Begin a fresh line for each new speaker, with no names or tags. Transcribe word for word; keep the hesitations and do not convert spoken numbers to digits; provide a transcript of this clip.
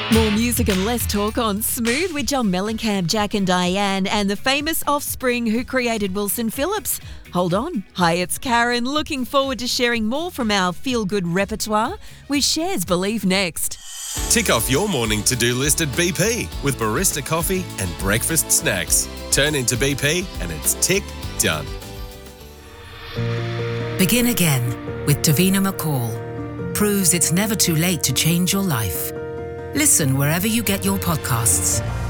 More music and less talk on Smooth with John Mellencamp, Jack and Diane, and the famous Offspring who created Wilson Phillips. Hold on. Hi, it's Karen. Looking forward to sharing more from our feel-good repertoire with Shares Believe next.
Tick off your morning to-do list at B P with barista coffee and breakfast snacks. Turn into B P and it's tick done.
Begin again with Davina McCall. Proves it's never too late to change your life. Listen wherever you get your podcasts.